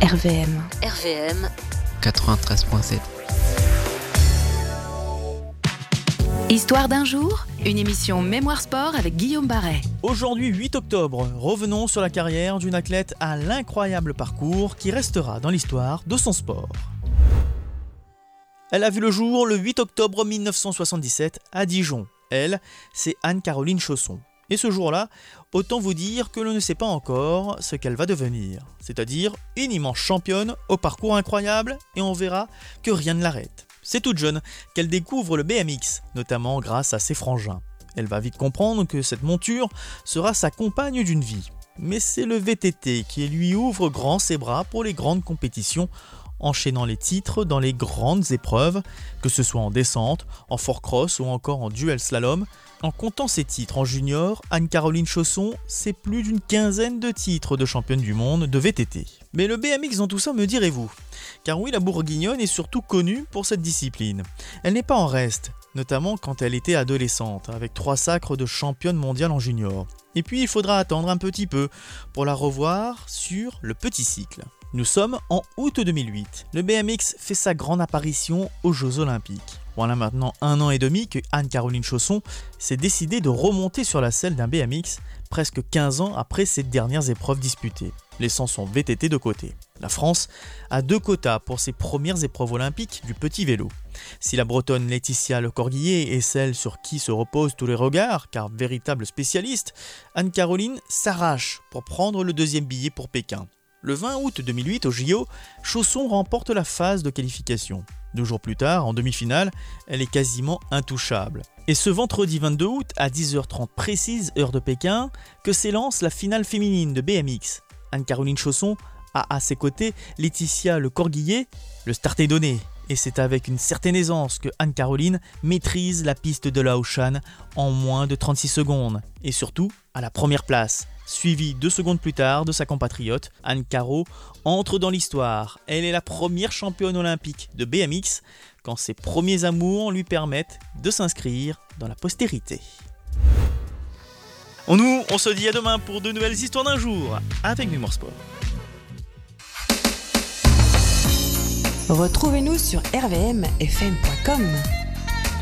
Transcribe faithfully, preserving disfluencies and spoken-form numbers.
R V M. R V M quatre-vingt-treize virgule sept. Histoire d'un jour, une émission Mémoire Sport avec Guillaume Barret. Aujourd'hui huit octobre, revenons sur la carrière d'une athlète à l'incroyable parcours qui restera dans l'histoire de son sport. Elle a vu le jour le huit octobre mille neuf cent soixante-dix-sept à Dijon. Elle, c'est Anne-Caroline Chausson. Et ce jour-là, autant vous dire que l'on ne sait pas encore ce qu'elle va devenir. C'est-à-dire une immense championne au parcours incroyable et on verra que rien ne l'arrête. C'est toute jeune qu'elle découvre le B M X, notamment grâce à ses frangins. Elle va vite comprendre que cette monture sera sa compagne d'une vie. Mais c'est le V T T qui lui ouvre grand ses bras pour les grandes compétitions, enchaînant les titres dans les grandes épreuves, que ce soit en descente, en four-cross ou encore en duel slalom. En comptant ses titres en junior, Anne-Caroline Chausson, c'est plus d'une quinzaine de titres de championne du monde de V T T. Mais le B M X dans tout ça, me direz-vous? Car oui, la Bourguignonne est surtout connue pour cette discipline. Elle n'est pas en reste, notamment quand elle était adolescente, avec trois sacres de championne mondiale en junior. Et puis il faudra attendre un petit peu pour la revoir sur le petit cycle. Nous sommes en août deux mille huit. Le B M X fait sa grande apparition aux Jeux Olympiques. Voilà maintenant un an et demi que Anne-Caroline Chausson s'est décidée de remonter sur la selle d'un B M X presque quinze ans après ses dernières épreuves disputées, laissant son V T T de côté. La France a deux quotas pour ses premières épreuves olympiques du petit vélo. Si la Bretonne Laetitia Lecorguillet est celle sur qui se reposent tous les regards, car véritable spécialiste, Anne-Caroline s'arrache pour prendre le deuxième billet pour Pékin. Le vingt août deux mille huit, au J O, Chausson remporte la phase de qualification. Deux jours plus tard, en demi-finale, elle est quasiment intouchable. Et ce vendredi vingt-deux août, à dix heures trente précise, heure de Pékin, que s'élance la finale féminine de B M X. Anne-Caroline Chausson a à ses côtés Laetitia Lecorguillet. Le start est donné, et c'est avec une certaine aisance que Anne-Caroline maîtrise la piste de la Haut-Chan en moins de trente-six secondes, et surtout à la première place. Suivie deux secondes plus tard de sa compatriote, Anne-Caro entre dans l'histoire. Elle est la première championne olympique de B M X quand ses premiers amours lui permettent de s'inscrire dans la postérité. On nous, on se dit à demain pour de nouvelles histoires d'un jour avec Mémoire Sport. Retrouvez-nous sur r v m f m point com.